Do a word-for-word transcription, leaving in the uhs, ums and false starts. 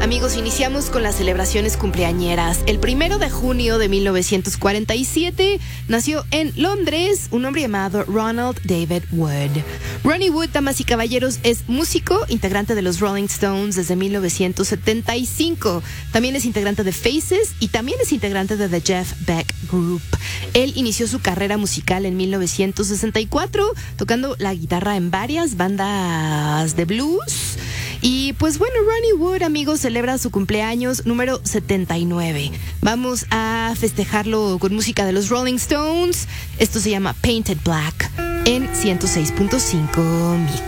Amigos, iniciamos con las celebraciones cumpleañeras. El primero de junio de mil novecientos cuarenta y siete nació en Londres un hombre llamado Ronald David Wood. Ronnie Wood, damas y caballeros, es músico, integrante de los Rolling Stones desde mil novecientos setenta y cinco. También es integrante de Faces y también es integrante de The Jeff Beck Group. Él inició su carrera musical en mil novecientos sesenta y cuatro, tocando la guitarra en varias bandas de blues. Y pues bueno, Ronnie Wood, amigos, celebra su cumpleaños número setenta y nueve. Vamos a festejarlo con música de los Rolling Stones. Esto se llama Painted Black en ciento seis punto cinco Mix.